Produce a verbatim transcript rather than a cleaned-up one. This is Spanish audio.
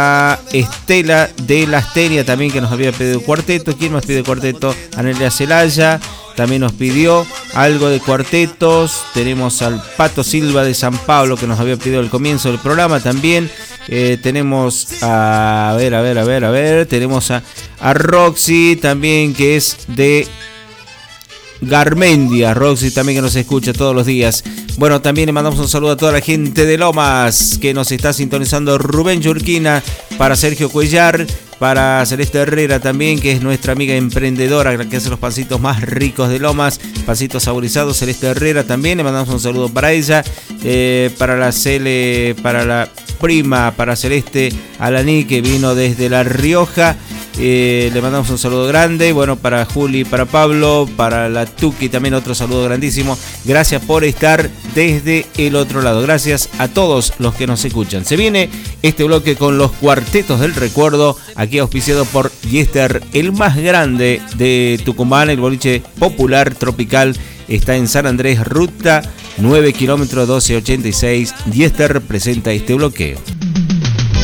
a Estela de la Astenia también, que nos había pedido cuarteto. ¿Quién más pide cuarteto? Anelia Celaya también nos pidió algo de cuartetos. Tenemos al Pato Silva de San Pablo, que nos había pedido al comienzo del programa también. Eh, tenemos a, a ver, a ver, a ver, a ver. Tenemos a, a Roxy también, que es de Garmendia. Roxy también, que nos escucha todos los días. Bueno, también le mandamos un saludo a toda la gente de Lomas que nos está sintonizando. Rubén Yurquina, para Sergio Cuellar, para Celeste Herrera también, que es nuestra amiga emprendedora, que hace los pancitos más ricos de Lomas, pancitos saborizados. Celeste Herrera también, le mandamos un saludo para ella. Eh, para la Cele, para la prima, para Celeste Alaní, que vino desde La Rioja. Eh, le mandamos un saludo grande. Bueno, para Juli, para Pablo, para la Tuki también otro saludo grandísimo. Gracias por estar desde el otro lado. Gracias a todos los que nos escuchan. Se viene este bloque con los cuartetos del recuerdo, aquí auspiciado por Yester, el más grande de Tucumán, el boliche popular tropical. Está en San Andrés, ruta nueve kilómetros doce ochenta y seis. Yester presenta este bloqueo.